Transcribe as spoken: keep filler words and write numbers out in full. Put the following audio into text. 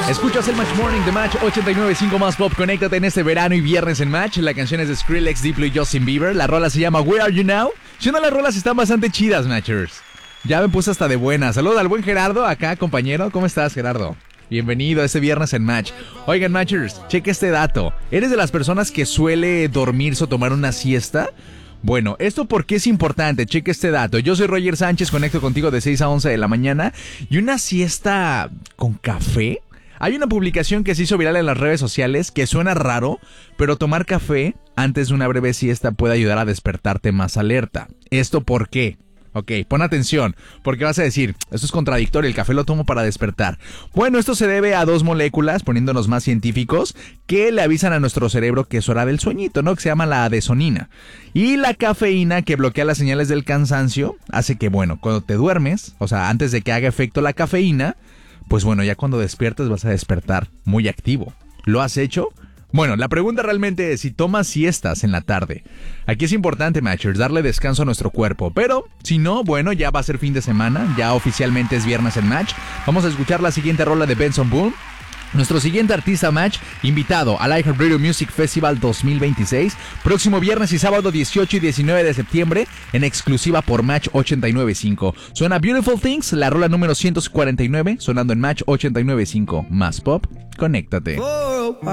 Escuchas el Match Morning de Match ochenta y nueve punto cinco más Pop. Conéctate en este verano y viernes en Match. La canción es de Skrillex, Diplo y Justin Bieber. La rola se llama Where Are You Now. Si no, las rolas están bastante chidas, Matchers. Ya me puse hasta de buena. Saludos al buen Gerardo acá, compañero. ¿Cómo estás, Gerardo? Bienvenido a este viernes en Match. Oigan, Matchers, cheque este dato. ¿Eres de las personas que suele dormirse o tomar una siesta? Bueno, ¿esto por qué es importante? Cheque este dato. Yo soy Roger Sánchez, conecto contigo de seis a once de la mañana. ¿Y una siesta con café? Hay una publicación que se hizo viral en las redes sociales que suena raro, pero tomar café antes de una breve siesta puede ayudar a despertarte más alerta. ¿Esto por qué? Ok, pon atención, porque vas a decir, esto es contradictorio, el café lo tomo para despertar. Bueno, esto se debe a dos moléculas, poniéndonos más científicos, que le avisan a nuestro cerebro que es hora del sueñito, ¿no? Que se llama la adenosina. Y la cafeína, que bloquea las señales del cansancio, hace que, bueno, cuando te duermes, o sea, antes de que haga efecto la cafeína, pues bueno, ya cuando despiertas vas a despertar muy activo. ¿Lo has hecho? Bueno, la pregunta realmente es si tomas siestas en la tarde. Aquí es importante, Matchers, darle descanso a nuestro cuerpo. Pero, si no, bueno, ya va a ser fin de semana. Ya oficialmente es viernes en Match. Vamos a escuchar la siguiente rola de Benson Boone. Nuestro siguiente artista Match, invitado al iHeartRadio Music Festival dos mil veintiséis, próximo viernes y sábado dieciocho y diecinueve de septiembre, en exclusiva por Match ochenta y nueve punto cinco. Suena Beautiful Things, la rola número ciento cuarenta y nueve, sonando en Match ochenta y nueve punto cinco. Más Pop, conéctate.